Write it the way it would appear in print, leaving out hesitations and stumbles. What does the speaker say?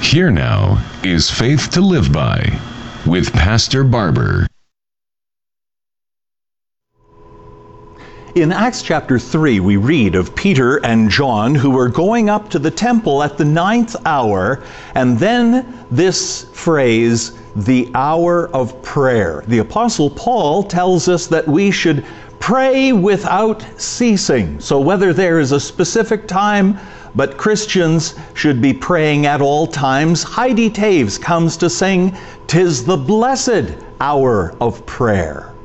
Here now is Faith to Live By with Pastor Barber. In Acts chapter 3, we read of Peter and John who were going up to the temple at the 9th hour, and then this phrase, the hour of prayer. The Apostle Paul tells us that we should pray without ceasing. So whether there is a specific time, but Christians should be praying at all times. Heidi Taves comes to sing, "'Tis the blessed hour of prayer."